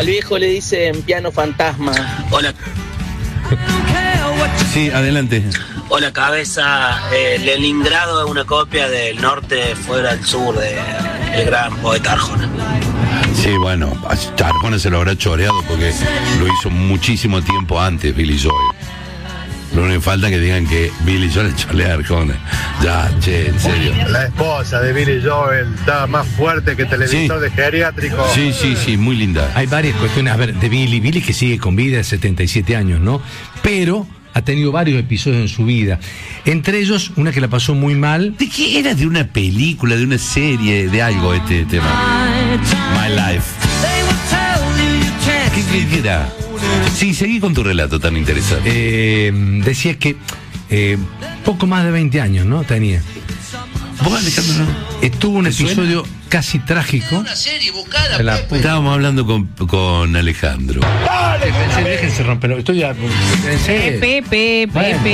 Al viejo le dicen piano fantasma. Hola. Sí, adelante. Hola, cabeza. Leningrado es una copia del norte fuera del sur del gran poeta Arjona. Sí, bueno, Arjona se lo habrá choreado porque lo hizo muchísimo tiempo antes Billy Joel. Lo único que falta es que digan que Billy Joel chorea a Arjona. Ya, che, en serio. La esposa de Billy Joel está más fuerte que televisor de geriátrico. Sí, muy linda. Hay varias cuestiones, a ver, de Billy que sigue con vida de 77 años, ¿no? Pero ha tenido varios episodios en su vida. Entre ellos, una que la pasó muy mal. ¿De qué era? ¿De una película, de una serie, de algo este tema? My Life. ¿Qué era? Sí, seguí con tu relato tan interesante. Decía que poco más de 20 años, ¿no? Tenía. ¿Vos, Alejandro, no? Tuvo un episodio casi trágico. Una serie, buscala, Pepe. Estábamos hablando con Alejandro. Déjense romperlo. Estoy ya. Pepe.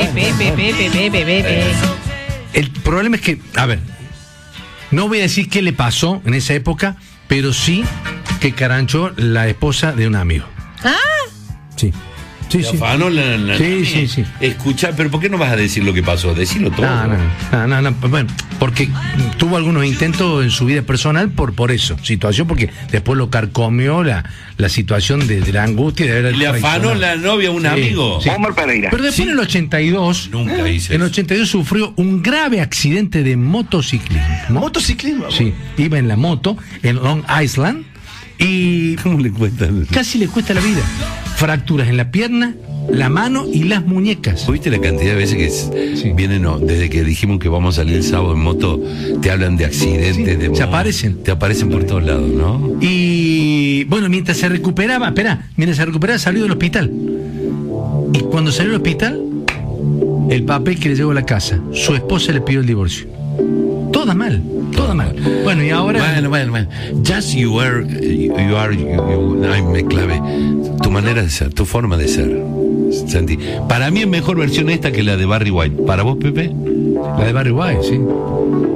El problema es que, a ver, no voy a decir qué le pasó en esa época, pero sí que caranchó la esposa de un amigo. ¿Ah? Sí. Sí. Afanó la Sí. Escuchá, pero ¿por qué no vas a decir lo que pasó? Decilo todo. No. Bueno, porque tuvo algunos intentos en su vida personal por eso, situación, porque después lo carcomió la situación de la angustia de haber. ¿Le afanó la novia a un amigo? Sí. Pero después en el 82. Nunca hice En el eso. 82 sufrió un grave accidente de motociclismo. ¿Motociclismo? Sí, iba en la moto en Long Island y ¿Cómo le cuentan? casi le cuesta la vida. Fracturas en la pierna, la mano y las muñecas. ¿Viste la cantidad de veces que vienen, desde que dijimos que vamos a salir el sábado en moto, te hablan de accidentes, Sí, de se aparecen. Te aparecen por todos lados, ¿no? Y bueno, mientras se recuperaba salió del hospital. Y cuando salió del hospital, el papel que le llegó a la casa, su esposa le pidió el divorcio. Toda mal. Bueno, y ahora. Bueno. Just you are, ay, me clave. Tu manera de ser, tu forma de ser, Santi. Para mí es mejor versión esta que la de Barry White. ¿Para vos, Pepe? La de Barry White, sí.